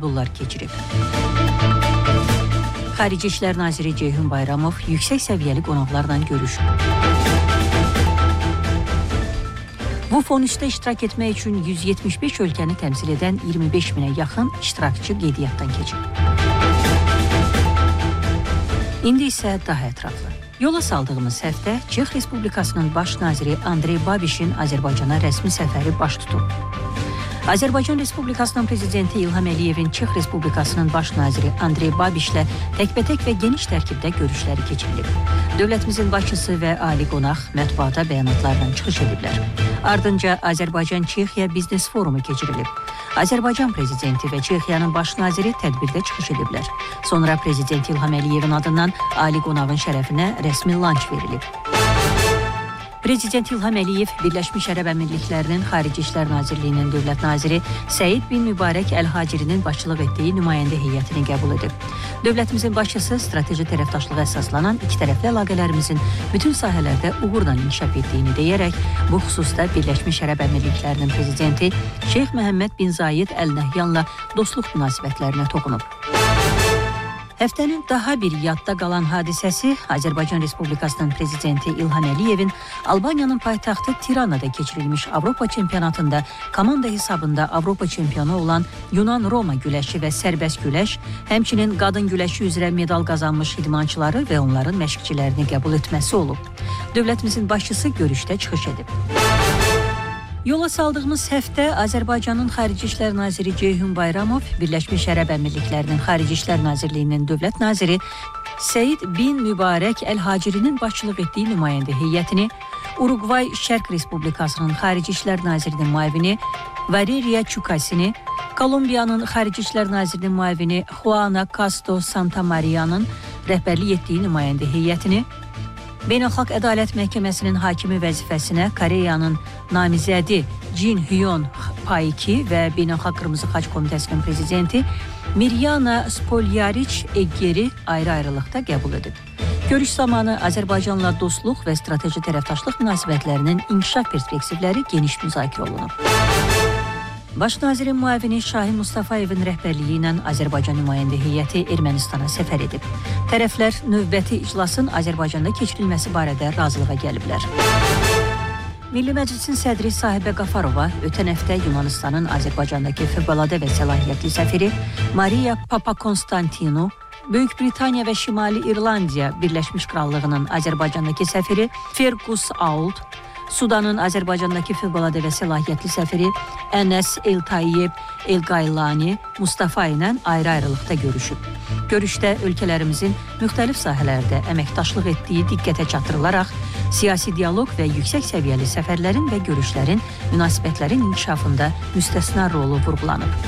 qəbullar keçirib. Xarici İşlər Naziri Ceyhun Bayramov yüksək səviyyəli qonaqlarla görüşüb. Bu fonusda iştirak etmək üçün 175 ölkəni təmsil edən 25 minə yaxın iştirakçı qeydiyyatdan keçib. İndi isə daha ətraflı. Yola saldığımız həftə Çex Respublikasının baş naziri Andrey Babişin Azərbaycana rəsmi səfəri baş tutub. Azərbaycan Respublikasının prezidenti İlham Əliyevin Çex Respublikasının baş naziri Andrey Babişlə təkbətək və geniş tərkibdə görüşləri keçirilib. Dövlətimizin başçısı və ali qonaq mətbuata bəyanatlarla çıxış ediblər. Ardınca Azərbaycan-Çexiya biznes forumu keçirilib. Azərbaycan prezidenti və Çexiyanın baş naziri tədbirdə çıxış ediblər. Sonra prezident İlham Əliyevin adından ali qonağın şərəfinə rəsmi lanç verilib. Prezident İlham Əliyev Birləşmiş Ərəb Əmirliklərinin Xarici İşlər Nazirliyinin dövlət naziri Səid bin Mübarək Əl-Hacirinin başçılıq etdiyi nümayəndə heyətini qəbul edib. Dövlətimizin başçısı strateji tərəfdaşlığa əsaslanan ikitərəfli əlaqələrimizin bütün sahələrdə uğurla inkişaf etdiyini deyərək, bu xüsusda Birləşmiş Ərəb Əmirliklərinin prezidenti Şeyx Məhəmməd bin Zayed Əl Nəhyanla dostluq münasibətlərinə toxunub. Həftənin daha bir yadda qalan hadisəsi Azərbaycan Respublikasının prezidenti İlham Əliyevin Albaniyanın paytaxtı Tiranada keçirilmiş Avropa çempionatında komanda hesabında Avropa çempionu olan Yunan-Roma güləşi və sərbəst güləş, həmçinin qadın güləşi üzrə medal qazanmış idmançıları və onların məşqçilərini qəbul etməsi olub. Dövlətimizin başçısı görüşdə çıxış edib. Yola saldığımız həftə Azərbaycanın Xarici İşlər Naziri Ceyhun Bayramov, Birləşmiş Ərəb Əmirliklərinin Xarici İşlər Nazirliyinin dövlət naziri Səid bin Mübarək Əl-Hacirinin başçılıq etdiyi nümayəndə heyətini, Uruqvay Şərq Respublikasının Xarici İşlər Nazirinin müavini Valeriya Çukasini, Kolumbiyanın Xarici İşlər Nazirinin müavini Juana Castro Santamaria'nın rəhbərlik etdiyi nümayəndə heyətini, Beynəlxalq Ədalət Məhkəməsinin hakimi vəzifəsinə Koreyanın namizədi Jin Hyun Paiki və Beynəlxalq Qırmızı Xaç Komitəsinin prezidenti Miryana Spolyariç Eggeri ayrı-ayrılıqda qəbul edib. Görüş zamanı Azərbaycanla dostluq və strateji tərəfdaşlıq münasibətlərinin inkişaf perspektivləri geniş müzakirə olunub. Baş nazirin müavini Şahin Mustafayevin rəhbərliyi ilə Azərbaycan nümayəndə heyəti Ermənistana səfər edib. Tərəflər növbəti iclasın Azərbaycanda keçirilməsi barədə razılığa gəliblər. Milli Məclisin sədri Sahibə Qafarova ötən həftə Yunanistanın Azərbaycandakı fövqəladə və səlahiyyətli səfiri Maria Papakonstantinu, Böyük Britaniya və Şimali İrlandiya Birləşmiş Krallığının Azərbaycandakı səfiri Fergus Auld, Sudanın Azərbaycandakı fövqəladə və səlahiyyətli səfiri Ənəs El-Tayyib El-Qaylani Mustafa ilə ayrı-ayrılıqda görüşüb. Görüşdə ölkələrimizin müxtəlif sahələrdə əməkdaşlıq etdiyi diqqətə çatdırılaraq, siyasi dialoq və yüksək səviyyəli səfərlərin və görüşlərin münasibətlərin inkişafında müstəsna rolu vurğulanıb.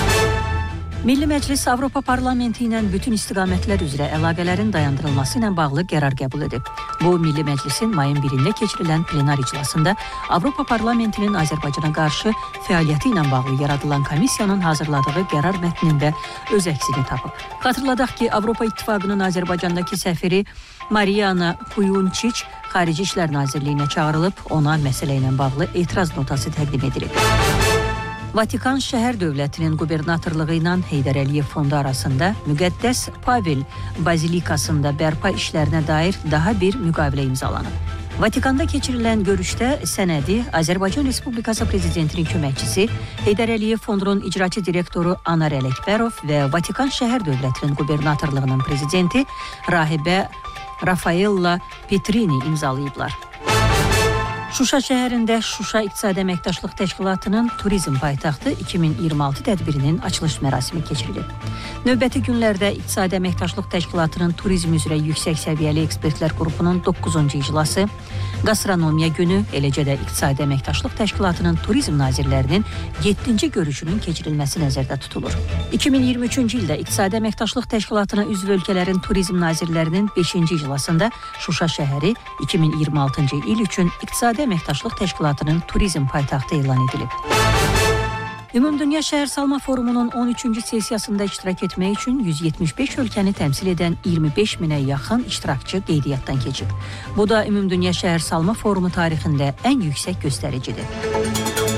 Milli Məclis Avropa Parlamenti ilə bütün istiqamətlər üzrə əlaqələrin dayandırılması ilə bağlı qərar qəbul edib. Bu, Milli Məclisin mayın 1-də keçirilən plenar iclasında Avropa Parlamentinin Azərbaycana qarşı fəaliyyəti ilə bağlı yaradılan komissiyanın hazırladığı qərar mətnində öz əksini tapıb. Xatırladaq ki, Avropa İttifaqının Azərbaycandakı səfiri Mariana Puyunçiç Xarici İşlər Nazirliyinə çağırılıb, ona məsələ ilə bağlı etiraz notası təqdim edilib. Vatikan şəhər dövlətinin qubernatorluğu ilə Heydər Əliyev fondu arasında Müqəddəs Pavel Bazilikasında bərpa işlərinə dair daha bir müqavilə imzalanıb. Vatikanda keçirilən görüşdə sənədi Azərbaycan Respublikası prezidentinin köməkçisi Heydər Əliyev fondunun icraçı direktoru Anar Ələkbərov və Vatikan şəhər dövlətinin qubernatorluğunun prezidenti rahibə Rafaella Petrini imzalayıblar. Şuşa şəhərində Şuşa İqtisadi Əməkdaşlıq Təşkilatının Turizm Paytaxtı 2026 tədbirinin açılış mərasimi keçirilib. Növbəti günlərdə İqtisadi Əməkdaşlıq Təşkilatının Turizm üzrə yüksək səviyyəli ekspertlər qrupunun 9-cu iclası, Qastronomiya günü, eləcə də İqtisadi Əməkdaşlıq Təşkilatının Turizm nazirlərinin 7-ci görüşünün keçirilməsi nəzərdə tutulur. 2023-cü ildə İqtisadi Əməkdaşlıq Təşkilatına üzv ölkələrin turizm nazirlərinin 5-ci iclasında Şuşa şəhəri 2026-cı il üçün İqtisadi Əməkdaşlıq Təşkilatının Turizm Paytaxtı elan edilib. Ümumdünya Şəhərsalma Forumunun 13-cü sessiyasında iştirak etmək üçün 175 ölkəni təmsil edən 25 minə yaxın iştirakçı qeydiyyatdan keçib. Bu da Ümumdünya Şəhərsalma Forumu tarixində ən yüksək göstəricidir.